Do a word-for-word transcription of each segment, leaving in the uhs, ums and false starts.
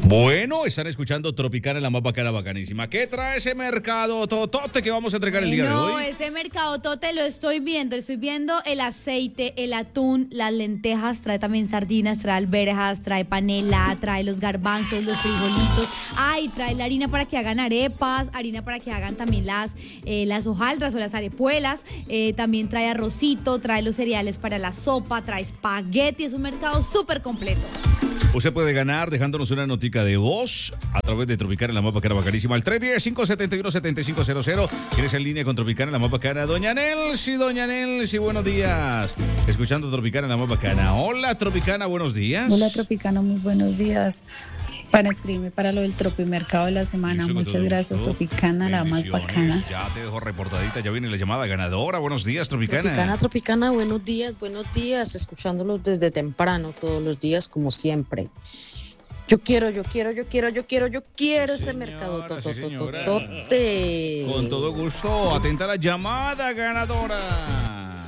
Bueno, están escuchando Tropicana, la más bacana, bacanísima. ¿Qué trae ese mercado totote que vamos a entregar el día de hoy? No, ese mercado tote lo estoy viendo. Estoy viendo el aceite, el atún, las lentejas, trae también sardinas, trae alberjas, trae panela, trae los garbanzos, los frijolitos. Ay, trae la harina para que hagan arepas, harina para que hagan también las, eh, las hojaldras o las arepuelas. Eh, también trae arrocito, trae los cereales para la sopa, trae espagueti. Es un mercado súper completo. Usted puede ganar dejándonos una notica de voz a través de Tropicana, la más bacana, bacanísima. Al tres uno cero, cinco siete uno, siete cinco cero cero. ¿Quieres en línea con Tropicana, la más bacana? Doña Nelsi, doña Nelsi, buenos días. Escuchando Tropicana, la más bacana. Hola, Tropicana, buenos días. Hola, Tropicana, muy buenos días. Para escribirme para lo del Tropimercado de la semana. Muchas gracias, Tropicana, la más bacana. Ya te dejo reportadita, ya viene la llamada ganadora. Buenos días, Tropicana. Tropicana, Tropicana, buenos días, buenos días. Escuchándolos desde temprano, todos los días, como siempre. Yo quiero, yo quiero, yo quiero, yo quiero, yo quiero sí, ese señora, mercado totototote. Con todo gusto, atenta a la llamada ganadora.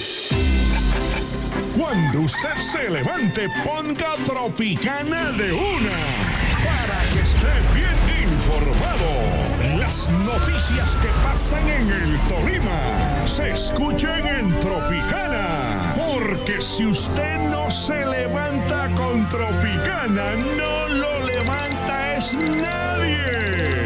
Cuando usted se levante, ponga Tropicana de una, para que esté bien informado. Las noticias que pasan en el Tolima se escuchen en Tropicana, porque si usted no se levanta con Tropicana, no lo levanta es nadie.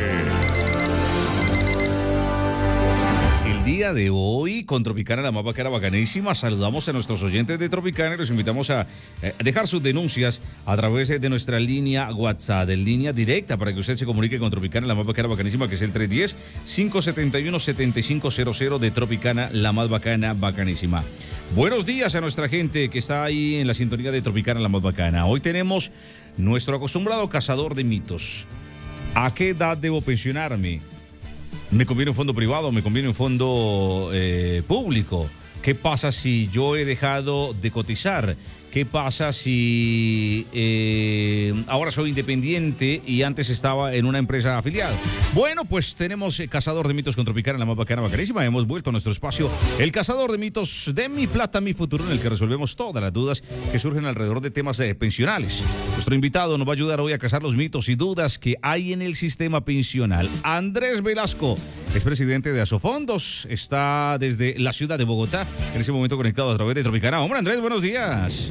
Día de hoy con Tropicana, la más bacana, bacanísima. Saludamos a nuestros oyentes de Tropicana y los invitamos a eh, dejar sus denuncias a través de nuestra línea WhatsApp, de línea directa, para que usted se comunique con Tropicana, la más bacana, bacanísima, que es el tres uno cero, cinco siete uno, siete cinco cero cero de Tropicana, la más bacana, bacanísima. Buenos días a nuestra gente que está ahí en la sintonía de Tropicana, la más bacana. Hoy tenemos nuestro acostumbrado cazador de mitos. ¿A qué edad debo pensionarme? ¿Me conviene un fondo privado o me conviene un fondo eh, público? ¿Qué pasa si yo he dejado de cotizar? ¿Qué pasa si eh, ahora soy independiente y antes estaba en una empresa afiliada? Bueno, pues tenemos eh, Cazador de Mitos con Tropicana, la más bacana, bacanísima. Hemos vuelto a nuestro espacio, el Cazador de Mitos de Mi Plata, Mi Futuro, en el que resolvemos todas las dudas que surgen alrededor de temas eh, pensionales. Nuestro invitado nos va a ayudar hoy a cazar los mitos y dudas que hay en el sistema pensional. Andrés Velasco es presidente de Asofondos, está desde la ciudad de Bogotá, en ese momento conectado a través de Tropicana. Hombre, Andrés, buenos días.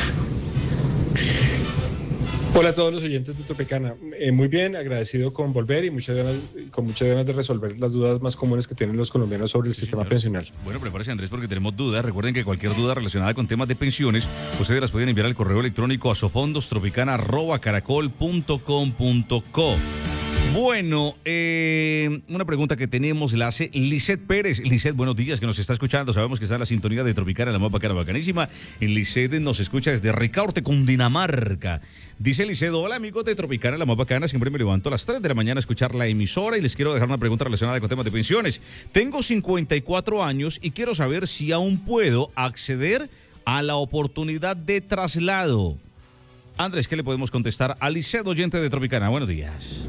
Hola a todos los oyentes de Tropicana. Eh, muy bien, agradecido con volver y muchas ganas, con muchas ganas de resolver las dudas más comunes que tienen los colombianos sobre el sí, sistema señor. pensional. Bueno, prepárese, Andrés, porque tenemos dudas. Recuerden que cualquier duda relacionada con temas de pensiones, ustedes las pueden enviar al correo electrónico a sofondostropicana arroba caracol punto com punto co. Bueno, eh, una pregunta que tenemos la hace Lisset Pérez. Lisset, buenos días, que nos está escuchando. Sabemos que está en la sintonía de Tropicana, la más bacana, bacanísima. Lisset nos escucha desde Ricaurte, Cundinamarca. Dice Lisset: hola amigos de Tropicana, la más bacana. Siempre me levanto a las tres de la mañana a escuchar la emisora y les quiero dejar una pregunta relacionada con temas de pensiones. Tengo cincuenta y cuatro años y quiero saber si aún puedo acceder a la oportunidad de traslado. Andrés, ¿qué le podemos contestar a Lisset, oyente de Tropicana? Buenos días.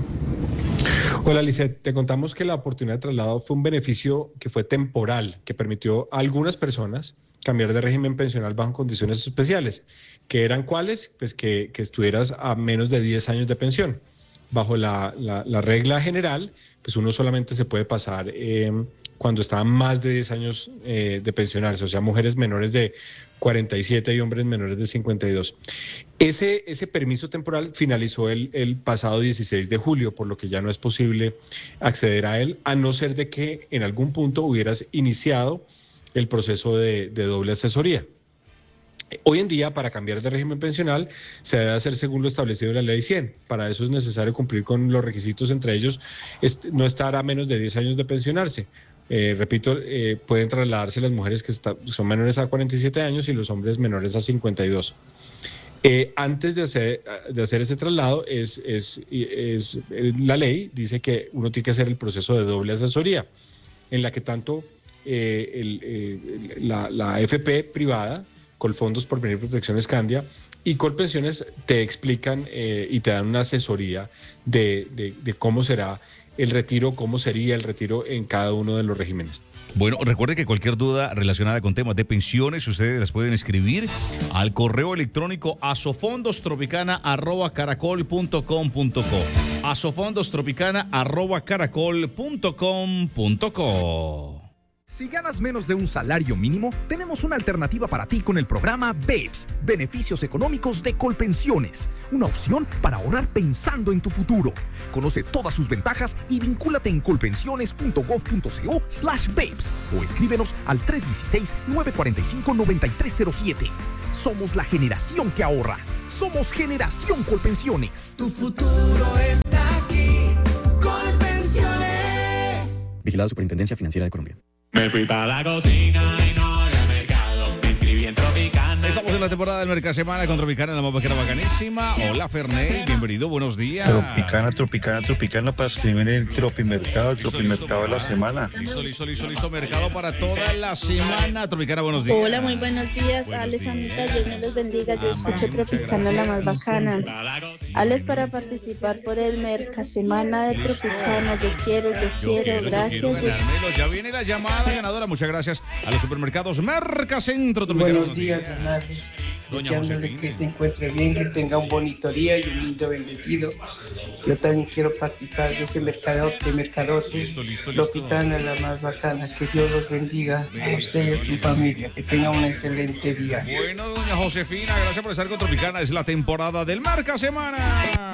Hola, Lisset, te contamos que la oportunidad de traslado fue un beneficio que fue temporal, que permitió a algunas personas cambiar de régimen pensional bajo condiciones especiales. ¿Que eran cuáles? Pues que, que estuvieras a menos de diez años de pensión. Bajo la, la, la regla general, pues uno solamente se puede pasar eh, cuando estaban más de diez años eh, de pensionarse, o sea, mujeres menores de cuarenta y siete y hombres menores de cincuenta y dos. Ese, ese permiso temporal finalizó el, el pasado dieciséis de julio, por lo que ya no es posible acceder a él, a no ser de que en algún punto hubieras iniciado el proceso de, de doble asesoría. Hoy en día, para cambiar de régimen pensional, se debe hacer según lo establecido en la Ley cien. Para eso es necesario cumplir con los requisitos, entre ellos no estar a menos de diez años de pensionarse. Eh, repito, eh, pueden trasladarse las mujeres que está, son menores a cuarenta y siete años y los hombres menores a cincuenta y dos. Eh, antes de hacer, de hacer ese traslado, es, es, es, la ley dice que uno tiene que hacer el proceso de doble asesoría, en la que tanto eh, el, eh, la, la A F P privada, Colfondos Porvenir Protección Escandia, y Colpensiones te explican eh, y te dan una asesoría de, de, de cómo será el retiro, cómo sería el retiro en cada uno de los regímenes. Bueno, recuerde que cualquier duda relacionada con temas de pensiones, ustedes las pueden escribir al correo electrónico asofondostropicana arroba caracol punto com punto co. asofondostropicana arroba caracol punto com punto co. Si ganas menos de un salario mínimo, tenemos una alternativa para ti con el programa B E P S, Beneficios Económicos de Colpensiones. Una opción para ahorrar pensando en tu futuro. Conoce todas sus ventajas y vincúlate en colpensiones.gov.co slash B E P S o escríbenos al tres uno seis, nueve cuatro cinco, nueve tres cero siete. Somos la generación que ahorra. Somos Generación Colpensiones. Tu futuro está aquí. Colpensiones. Vigilado Superintendencia Financiera de Colombia. Me fui para la cocina y no al mercado. Me inscribí en Tropicana. Estamos en la temporada del Mercasemana con Tropicana, la más vaquera bacanísima. Hola, Ferney, bienvenido, buenos días. Tropicana, Tropicana, Tropicana para escribir el Tropimercado, el Tropimercado de la semana. Listo, listo, listo, listo, mercado para toda la semana. Tropicana, buenos días. Hola, muy buenos días. Alex, Anita, Dios me los bendiga. Yo escucho Tropicana, la más bacana. Alex, para participar por el Mercasemana de Tropicana. Yo quiero, yo quiero, gracias. Yo quiero ganármelo. Ya viene la llamada ganadora. Muchas gracias a los supermercados Mercacentro Tropicana. Buenos días, Hernández. Deseándole que se encuentre bien, que tenga un bonito día y un lindo bendecido. Yo también quiero participar de ese mercadote, mercadote. Listo, listo, listo. Tropicana, la más bacana. Que Dios los bendiga a ustedes y a su familia. Que tengan un excelente día. Bueno, doña Josefina, gracias por estar con Tropicana. Es la temporada del Mercasemana.